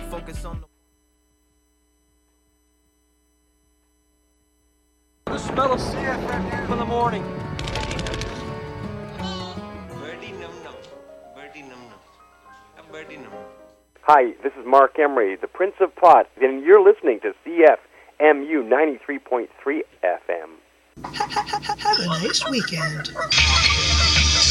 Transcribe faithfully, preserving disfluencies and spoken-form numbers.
focus on the smell of C F M U in the morning. Birdie num num. Birdie num num. A birdie num num. Hi, this is Mark Emery, the Prince of Pot, and you're listening to C F M U ninety-three point three F M. Have a nice weekend.